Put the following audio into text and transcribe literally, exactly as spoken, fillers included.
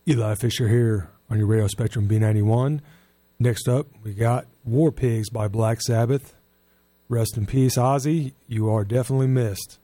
Eli Fisher here on your Radio Spectrum B ninety-one. Next up, we got War Pigs by Black Sabbath. Rest in peace, Ozzy. You are definitely missed.